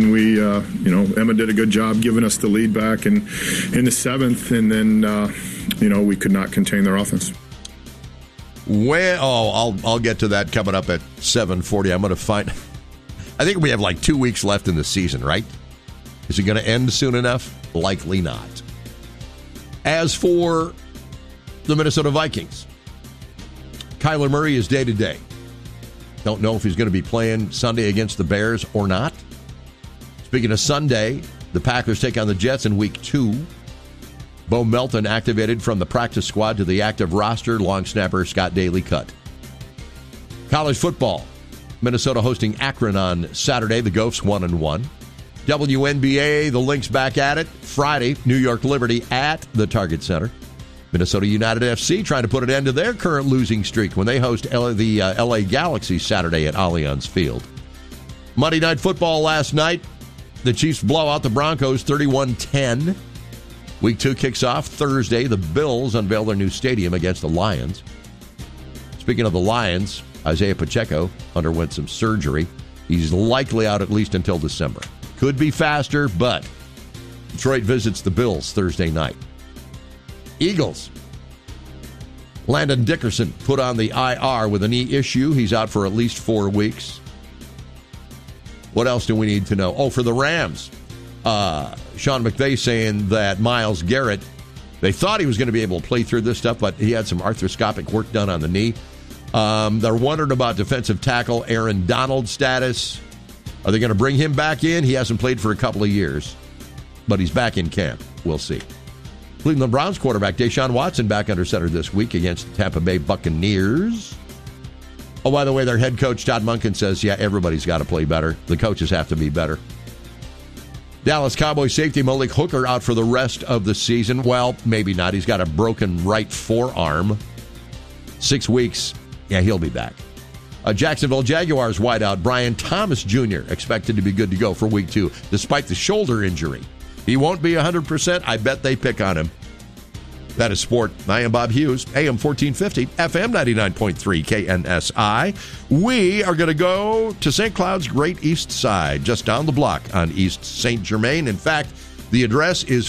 And we, Emma did a good job giving us the lead back in the 7th, and then, we could not contain their offense. Well, I'll get to that coming up at 7:40. I'm going to find. I think we have like 2 weeks left in the season, right? Is it going to end soon enough? Likely not. As for the Minnesota Vikings, Kyler Murray is day-to-day. Don't know if he's going to be playing Sunday against the Bears or not. Speaking of Sunday, the Packers take on the Jets in Week 2. Bo Melton activated from the practice squad to the active roster. Long snapper Scott Daly cut. College football. Minnesota hosting Akron on Saturday. The Gophers 1-1. WNBA, the Lynx back at it. Friday, New York Liberty at the Target Center. Minnesota United FC trying to put an end to their current losing streak when they host the LA Galaxy Saturday at Allianz Field. Monday Night Football last night. The Chiefs blow out the Broncos 31-10. Week 2 kicks off Thursday. The Bills unveil their new stadium against the Lions. Speaking of the Lions, Isaiah Pacheco underwent some surgery. He's likely out at least until December. Could be faster, but Detroit visits the Bills Thursday night. Eagles. Landon Dickerson put on the IR with a knee issue. He's out for at least 4 weeks. What else do we need to know? Oh, for the Rams, Sean McVay saying that Myles Garrett, they thought he was going to be able to play through this stuff, but he had some arthroscopic work done on the knee. They're wondering about defensive tackle Aaron Donald's status. Are they going to bring him back in? He hasn't played for a couple of years, but he's back in camp. We'll see. Cleveland Browns quarterback Deshaun Watson back under center this week against the Tampa Bay Buccaneers. Oh, by the way, their head coach Todd Monken says, yeah, everybody's got to play better. The coaches have to be better. Dallas Cowboys safety Malik Hooker out for the rest of the season. Well, maybe not. He's got a broken right forearm. 6 weeks. Yeah, he'll be back. Jacksonville Jaguars wideout Brian Thomas Jr. expected to be good to go for Week 2, despite the shoulder injury. He won't be 100%. I bet they pick on him. That is sport. I am Bob Hughes, AM 1450, FM 99.3 KNSI. We are going to go to St. Cloud's Great East Side, just down the block on East St. Germain. In fact, the address is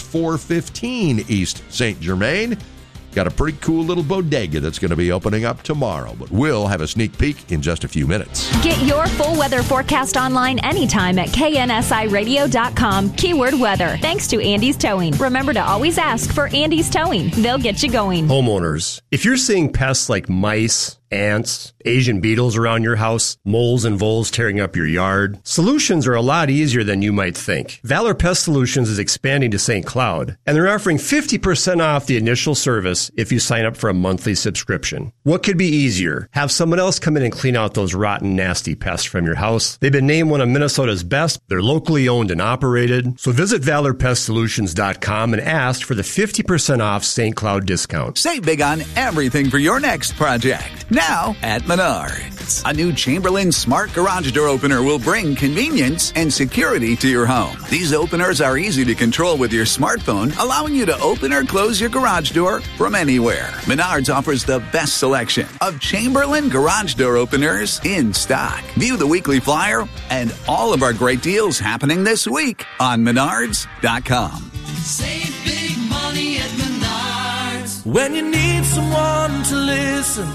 415 East St. Germain. Got a pretty cool little bodega that's going to be opening up tomorrow, but we'll have a sneak peek in just a few minutes. Get your full weather forecast online anytime at KNSIRadio.com. Keyword weather. Thanks to Andy's Towing. Remember to always ask for Andy's Towing. They'll get you going. Homeowners, if you're seeing pests like mice, ants, Asian beetles around your house, moles and voles tearing up your yard, solutions are a lot easier than you might think. Valor Pest Solutions is expanding to St. Cloud, and they're offering 50% off the initial service if you sign up for a monthly subscription. What could be easier? Have someone else come in and clean out those rotten, nasty pests from your house. They've been named one of Minnesota's best. They're locally owned and operated. So visit ValorPestSolutions.com and ask for the 50% off St. Cloud discount. Save big on everything for your next project. Now at Menards. A new Chamberlain Smart Garage Door Opener will bring convenience and security to your home. These openers are easy to control with your smartphone, allowing you to open or close your garage door from anywhere. Menards offers the best selection of Chamberlain Garage Door Openers in stock. View the weekly flyer and all of our great deals happening this week on Menards.com. Save big money at Menards. When you need someone to listen,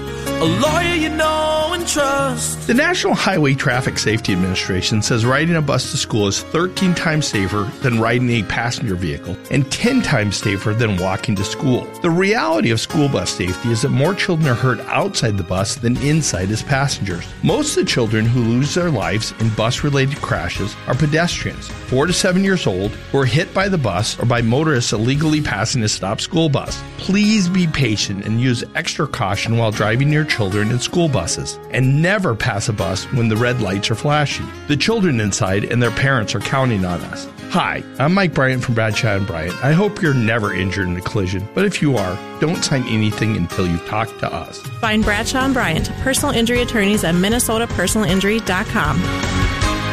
a lawyer you know and trust. The National Highway Traffic Safety Administration says riding a bus to school is 13 times safer than riding a passenger vehicle and 10 times safer than walking to school. The reality of school bus safety is that more children are hurt outside the bus than inside as passengers. Most of the children who lose their lives in bus-related crashes are pedestrians, 4 to 7 years old, who are hit by the bus or by motorists illegally passing a stopped school bus. Please be patient and use extra caution while driving your children in school buses, and never pass a bus when the red lights are flashing. The children inside and their parents are counting on us. Hi, I'm Mike Bryant from Bradshaw & Bryant. I hope you're never injured in a collision, but if you are, don't sign anything until you talk to us. Find Bradshaw & Bryant, personal injury attorneys at MinnesotaPersonalInjury.com.